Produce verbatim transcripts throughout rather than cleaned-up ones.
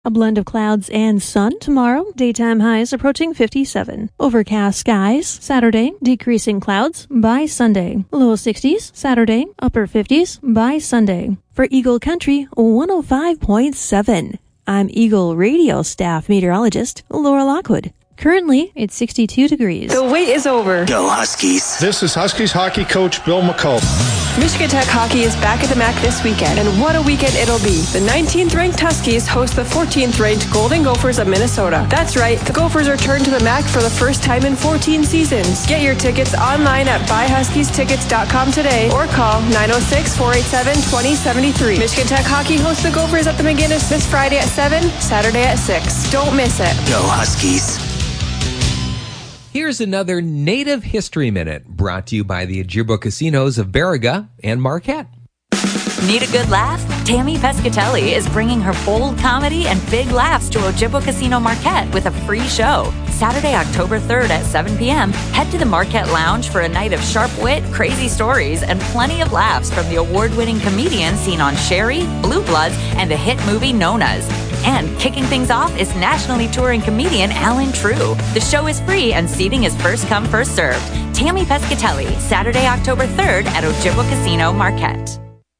A blend of clouds and sun tomorrow. Daytime highs approaching fifty-seven. Overcast skies Saturday. Decreasing clouds by Sunday. Low sixties Saturday. Upper fifties by Sunday. For Eagle Country one oh five point seven. I'm Eagle Radio staff meteorologist Laura Lockwood. Currently, it's sixty-two degrees. The wait is over. Go Huskies. This is Huskies hockey coach Bill McCullough. Michigan Tech hockey is back at the M A C this weekend, and what a weekend it'll be. The nineteenth ranked Huskies host the fourteenth ranked Golden Gophers of Minnesota. That's right, the Gophers return to the M A C for the first time in fourteen seasons. Get your tickets online at buy huskies tickets dot com today or call nine oh six, four eight seven, two oh seven three. Michigan Tech hockey hosts the Gophers at the McGinnis this Friday at seven, Saturday at six. Don't miss it. Go Huskies. Here's another Native History Minute brought to you by the Ojibwa Casinos of Baraga and Marquette. Need a good laugh? Tammy Pescatelli is bringing her bold comedy and big laughs to Ojibwa Casino Marquette with a free show. Saturday, October third at seven p.m., head to the Marquette Lounge for a night of sharp wit, crazy stories, and plenty of laughs from the award-winning comedians seen on Sherry, Blue Bloods, and the hit movie Nonas. And kicking things off is nationally touring comedian Alan True. The show is free and seating is first come, first served. Tammy Pescatelli, Saturday, October third at Ojibwa Casino Marquette.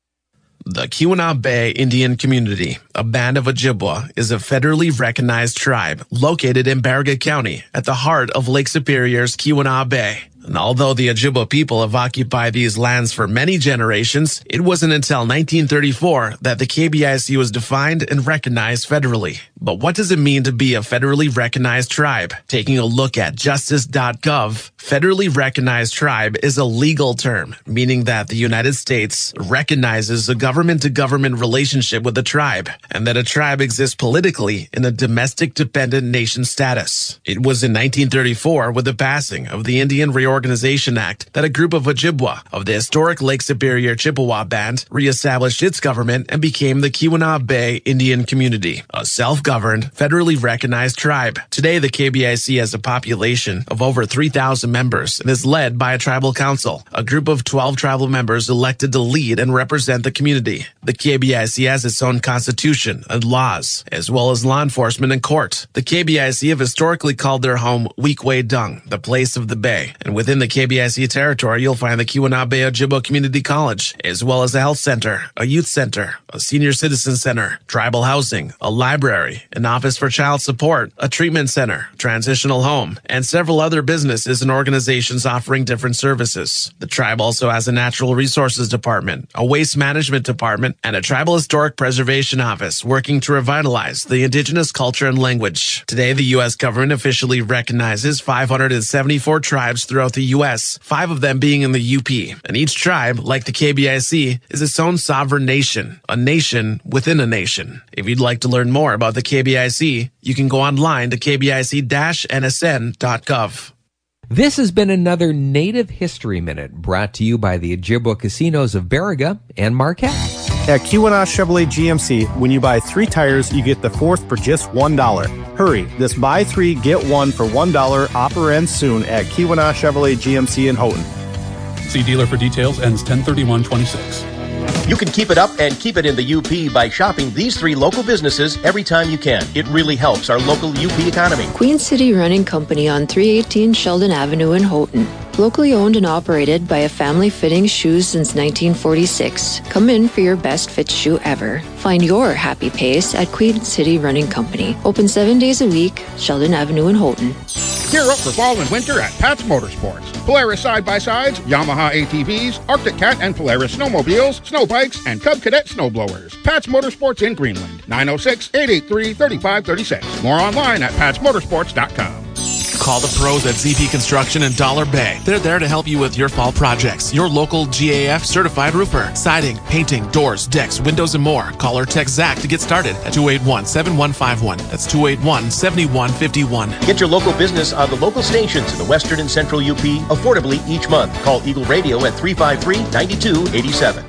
The Keweenaw Indian Community, a band of Ojibwa, is a federally recognized tribe located in Baraga County at the heart of Lake Superior's Keweenaw Bay. And although the Ojibwa people have occupied these lands for many generations, it wasn't until nineteen thirty-four that the K B I C was defined and recognized federally. But what does it mean to be a federally recognized tribe? Taking a look at justice dot gov, federally recognized tribe is a legal term, meaning that the United States recognizes a government-to-government relationship with a tribe, and that a tribe exists politically in a domestic dependent nation status. It was in nineteen thirty-four, with the passing of the Indian Reorganization Reorganization Act, that a group of Ojibwa of the historic Lake Superior Chippewa Band reestablished its government and became the Keweenaw Bay Indian Community, a self-governed, federally recognized tribe. Today, the K B I C has a population of over three thousand members and is led by a tribal council, a group of twelve tribal members elected to lead and represent the community. The K B I C has its own constitution and laws, as well as law enforcement and court. The K B I C have historically called their home Weequay Dung, the place of the bay, and within the K B I C territory, you'll find the Keweenaw Bay Ojibwa Community College, as well as a health center, a youth center, a senior citizen center, tribal housing, a library, an office for child support, a treatment center, transitional home, and several other businesses and organizations offering different services. The tribe also has a natural resources department, a waste management department, and a tribal historic preservation office working to revitalize the indigenous culture and language. Today, the U S government officially recognizes five hundred seventy-four tribes throughout the U S, five of them being in the U P. And each tribe, like the K B I C, is its own sovereign nation, a nation within a nation. If you'd like to learn more about the K B I C, you can go online to k b i c dash n s n dot gov. This has been another Native History Minute brought to you by the Ojibwa Casinos of Baraga and Marquette. At Keweenaw Chevrolet G M C, when you buy three tires, you get the fourth for just one dollar. Hurry, this buy three, get one for one dollar offer ends soon at Keweenaw Chevrolet G M C in Houghton. See dealer for details, ends ten thirty-one twenty-six. You can keep it up and keep it in the U P by shopping these three local businesses every time you can. It really helps our local U P economy. Queen City Running Company on three eighteen Sheldon Avenue in Houghton. Locally owned and operated by a family fitting shoes since nineteen forty-six. Come in for your best fit shoe ever. Find your happy pace at Queen City Running Company. Open seven days a week, Sheldon Avenue in Houghton. Gear up for fall and winter at Pat's Motorsports. Polaris side-by-sides, Yamaha A T Vs, Arctic Cat and Polaris snowmobiles, snow bikes, and Cub Cadet snowblowers. Pat's Motorsports in Greenland. nine oh six, eight eight three, three five three six. More online at pats motorsports dot com. Call the pros at Z P Construction in Dollar Bay. They're there to help you with your fall projects. Your local G A F certified roofer. Siding, painting, doors, decks, windows, and more. Call or text Zach to get started at two eight one, seven one five one. That's two eight one, seven one five one. Get your local business on the local stations in the western and central U P affordably each month. Call Eagle Radio at three five three, nine two eight seven.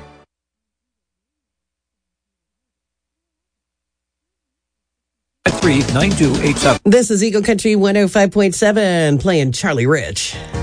three nine two eight seven. This is Eagle Country one oh five point seven, playing Charlie Rich.